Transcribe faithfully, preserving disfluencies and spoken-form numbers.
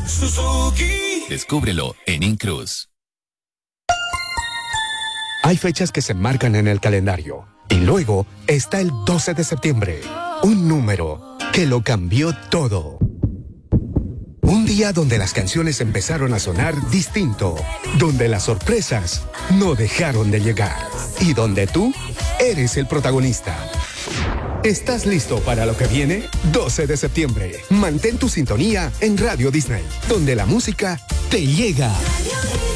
Suzuki. Descúbrelo en Incruz. Hay fechas que se marcan en el calendario. Y luego está el doce de septiembre. Un número que lo cambió todo. Un día donde las canciones empezaron a sonar distinto. Donde las sorpresas no dejaron de llegar. Y donde tú eres el protagonista. ¿Estás listo para lo que viene? doce de septiembre. Mantén tu sintonía en Radio Disney, donde la música te llega.